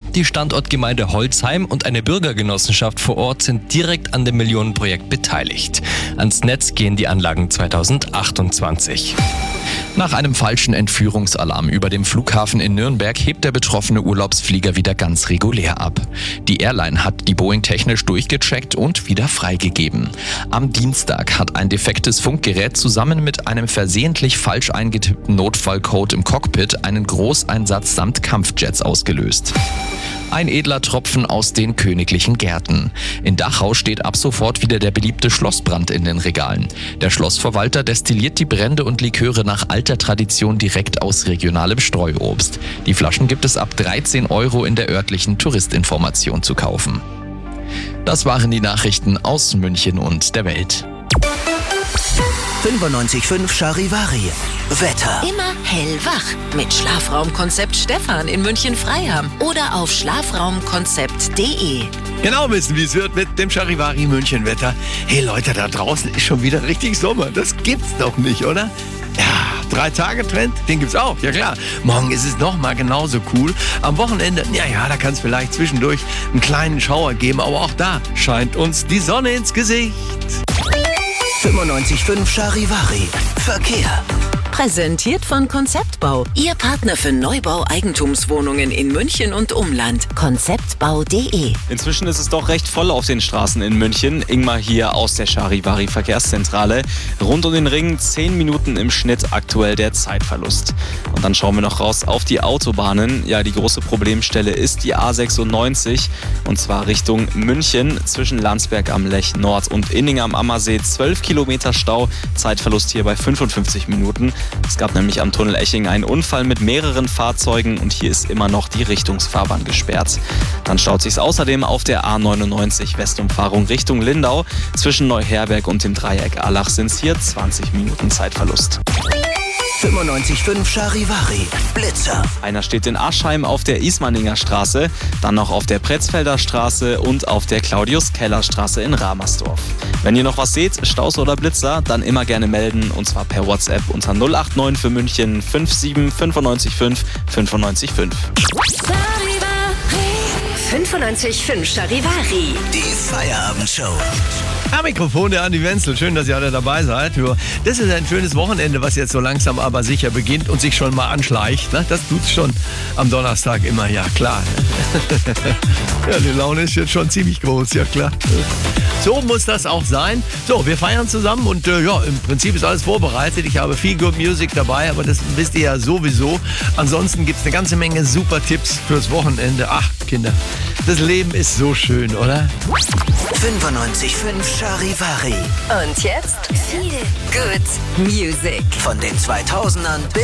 Die Standortgemeinde Holzheim und eine Bürgergenossenschaft vor Ort sind direkt an dem Millionenprojekt beteiligt. Ans Netz gehen die Anlagen 2028. Nach einem falschen Entführungsalarm über dem Flughafen in Nürnberg hebt der betroffene Urlaubsflieger wieder ganz regulär ab. Die Airline hat die Boeing technisch durchgecheckt und wieder freigegeben. Am Dienstag hat ein defektes Funkgerät zusammen mit einem versehentlich falsch eingetippten Notfallcode im Cockpit einen Großeinsatz samt Kampfjets ausgelöst. Ein edler Tropfen aus den königlichen Gärten. In Dachau steht ab sofort wieder der beliebte Schlossbrand in den Regalen. Der Schlossverwalter destilliert die Brände und Liköre nach alter Tradition direkt aus regionalem Streuobst. Die Flaschen gibt es ab 13 € in der örtlichen Touristinformation zu kaufen. Das waren die Nachrichten aus München und der Welt. 95.5 Charivari. Wetter. Immer hellwach mit Schlafraumkonzept Stefan in München-Freiham oder auf schlafraumkonzept.de. Genau wissen, wie es wird mit dem Charivari München Wetter. Hey Leute, da draußen ist schon wieder richtig Sommer. Das gibt's doch nicht, oder? Ja, 3-Tage-Trend, den gibt's auch, ja klar. Morgen ist es nochmal genauso cool. Am Wochenende, ja, da kann es vielleicht zwischendurch einen kleinen Schauer geben, aber auch da scheint uns die Sonne ins Gesicht. 95.5 Charivari. Verkehr. Präsentiert von Konzeptbau. Ihr Partner für Neubau Eigentumswohnungen in München und Umland. Konzeptbau.de. Inzwischen ist es doch recht voll auf den Straßen in München. Ingmar hier aus der Charivari Verkehrszentrale. Rund um den Ring 10 Minuten im Schnitt aktuell der Zeitverlust. Und dann schauen wir noch raus auf die Autobahnen. Ja, die große Problemstelle ist die A96 und zwar Richtung München zwischen Landsberg am Lech Nord und Inning am Ammersee. 12 Kilometer Stau, Zeitverlust hier bei 55 Minuten. Es gab nämlich am Tunnel Eching einen Unfall mit mehreren Fahrzeugen und hier ist immer noch die Richtungsfahrbahn gesperrt. Dann staut sich's außerdem auf der A99 Westumfahrung Richtung Lindau. Zwischen Neuherberg und dem Dreieck Allach sind's hier 20 Minuten Zeitverlust. 95.5 Charivari. Blitzer. Einer steht in Aschheim auf der Ismaninger Straße, dann noch auf der Pretzfelder Straße und auf der Claudius-Keller-Straße in Ramersdorf. Wenn ihr noch was seht, Staus oder Blitzer, dann immer gerne melden und zwar per WhatsApp unter 089 für München 57 95 5 95 5. 95.5 Charivari. Die Feierabendshow. Am Mikrofon der Andi Wenzel. Schön, dass ihr alle dabei seid. Das ist ein schönes Wochenende, was jetzt so langsam aber sicher beginnt und sich schon mal anschleicht. Ne? Das tut's schon am Donnerstag immer, ja klar. Ja, die Laune ist jetzt schon ziemlich groß, ja klar. So muss das auch sein. So, wir feiern zusammen und ja, im Prinzip ist alles vorbereitet. Ich habe viel Good Music dabei, aber das wisst ihr ja sowieso. Ansonsten gibt's eine ganze Menge super Tipps fürs Wochenende. Ach, Kinder, das Leben ist so schön, oder? 95.5 Charivari. Und jetzt viel Good Music. Von den 2000ern bis